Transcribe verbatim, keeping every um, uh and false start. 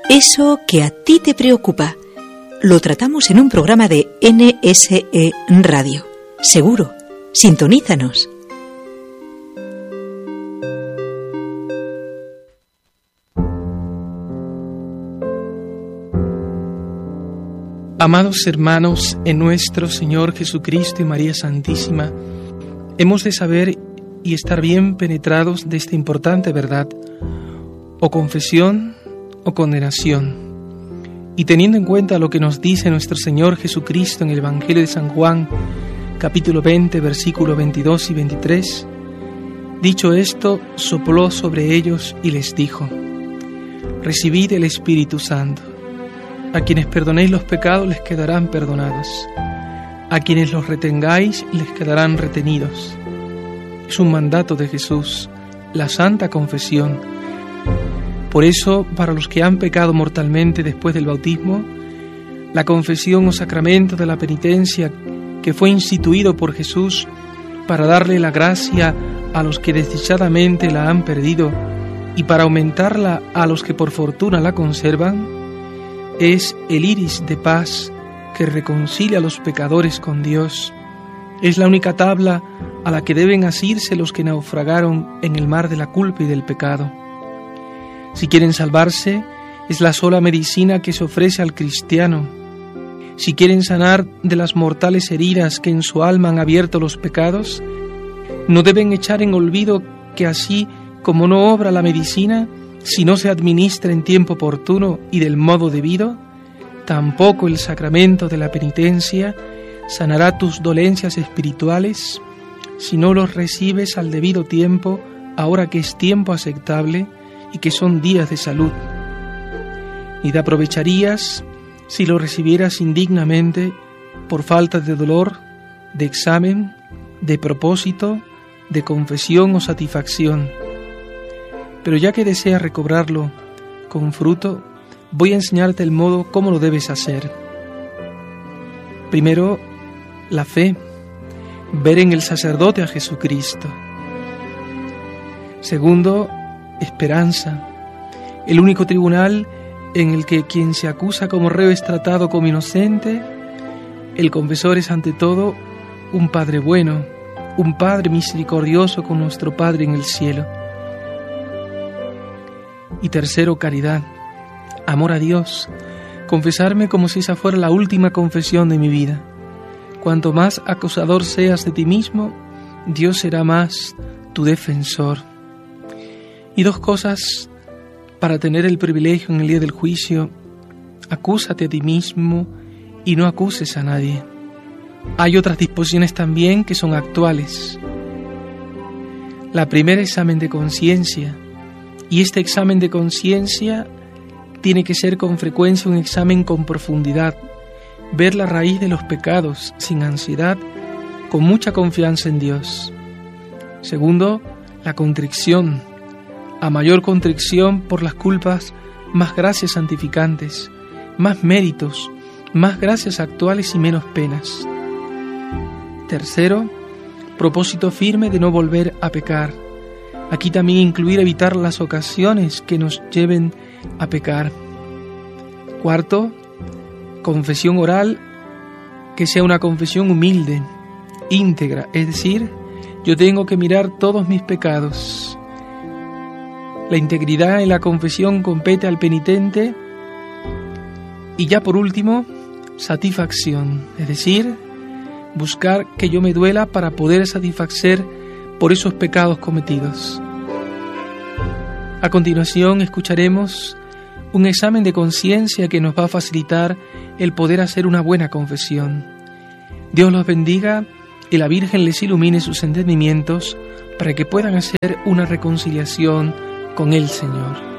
Eso que a ti te preocupa, lo tratamos en un programa de N S E Radio. Seguro, sintonízanos. Amados hermanos, en nuestro Señor Jesucristo y María Santísima, hemos de saber y estar bien penetrados de esta importante verdad, o confesión o condenación. Y teniendo en cuenta lo que nos dice nuestro Señor Jesucristo en el Evangelio de San Juan, capítulo veinte, versículos veintidós y veintitrés, dicho esto, sopló sobre ellos y les dijo: recibid el Espíritu Santo. A quienes perdonéis los pecados les quedarán perdonados. A quienes los retengáis les quedarán retenidos. Es un mandato de Jesús, la santa confesión. Por eso, para los que han pecado mortalmente después del bautismo, la confesión o sacramento de la penitencia que fue instituido por Jesús para darle la gracia a los que desdichadamente la han perdido y para aumentarla a los que por fortuna la conservan, es el iris de paz que reconcilia a los pecadores con Dios. Es la única tabla a la que deben asirse los que naufragaron en el mar de la culpa y del pecado. Si quieren salvarse, es la sola medicina que se ofrece al cristiano. Si quieren sanar de las mortales heridas que en su alma han abierto los pecados, no deben echar en olvido que así como no obra la medicina, si no se administra en tiempo oportuno y del modo debido, tampoco el sacramento de la penitencia sanará tus dolencias espirituales si no los recibes al debido tiempo, ahora que es tiempo aceptable y que son días de salud. Ni te aprovecharías si lo recibieras indignamente por falta de dolor, de examen, de propósito, de confesión o satisfacción. Pero ya que deseas recobrarlo con fruto, voy a enseñarte el modo cómo lo debes hacer. Primero, la fe, ver en el sacerdote a Jesucristo. Segundo, esperanza, el único tribunal en el que quien se acusa como reo es tratado como inocente. El confesor es ante todo un Padre bueno, un Padre misericordioso con nuestro Padre en el cielo. Y tercero, caridad, amor a Dios, confesarme como si esa fuera la última confesión de mi vida. Cuanto más acusador seas de ti mismo, Dios será más tu defensor. Y dos cosas para tener el privilegio en el día del juicio: acúsate a ti mismo y no acuses a nadie. Hay otras disposiciones también que son actuales. La primera, examen de conciencia. Y este examen de conciencia tiene que ser con frecuencia un examen con profundidad, ver la raíz de los pecados sin ansiedad, con mucha confianza en Dios. Segundo, la contrición. A mayor contrición por las culpas, más gracias santificantes, más méritos, más gracias actuales y menos penas. Tercero, propósito firme de no volver a pecar. Aquí también incluir evitar las ocasiones que nos lleven a pecar. Cuarto, confesión oral, que sea una confesión humilde, íntegra, es decir, yo tengo que mirar todos mis pecados. La integridad en la confesión compete al penitente. Y ya por último, satisfacción, es decir, buscar que yo me duela para poder satisfacer por esos pecados cometidos. A continuación escucharemos un examen de conciencia que nos va a facilitar el poder hacer una buena confesión. Dios los bendiga y la Virgen les ilumine sus entendimientos para que puedan hacer una reconciliación con el Señor.